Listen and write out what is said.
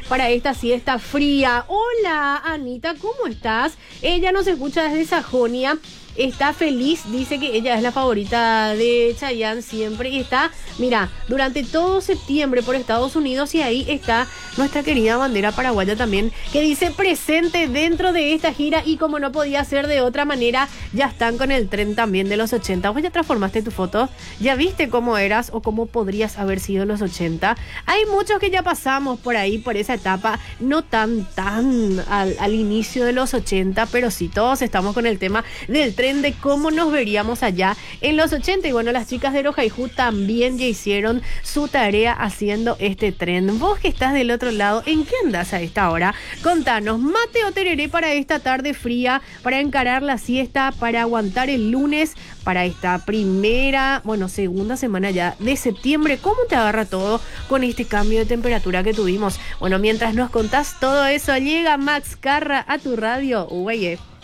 para esta siesta fría. Hola, Anita, ¿cómo estás? Ella nos escucha desde Sajonia. Está feliz, dice que ella es la favorita de Chayanne siempre y está, mira, durante todo septiembre por Estados Unidos y ahí está nuestra querida bandera paraguaya también, que dice presente dentro de esta gira y como no podía ser de otra manera, ya están con el tren también de los 80. ¿Vos ya transformaste tu foto? ¿Ya viste cómo eras o cómo podrías haber sido en los 80? Hay muchos que ya pasamos por ahí, por esa etapa, no tan al inicio de los 80, pero sí, todos estamos con el tema del tren de cómo nos veríamos allá en los 80. Y bueno, las chicas de Rojaiju también ya hicieron su tarea haciendo este tren. Vos que estás del otro lado, ¿en qué andás a esta hora? Contanos, mate o tereré para esta tarde fría, para encarar la siesta, para aguantar el lunes, para esta segunda semana ya de septiembre. ¿Cómo te agarra todo con este cambio de temperatura que tuvimos? Bueno, mientras nos contás todo eso, llega Max Carra a tu radio. Uy,